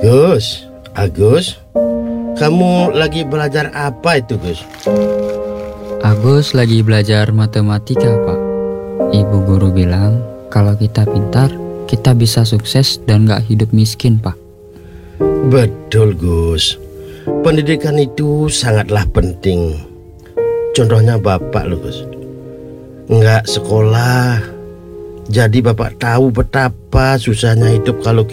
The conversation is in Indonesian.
Agus, kamu lagi belajar apa itu, Gus? Agus lagi belajar matematika, Pak. Ibu guru bilang kalau kita pintar, kita bisa sukses dan gak hidup miskin, Pak. Betul, Gus. Pendidikan itu sangatlah penting. Contohnya Bapak loh, Gus. Nggak sekolah, jadi Bapak tahu betapa susahnya hidup kalau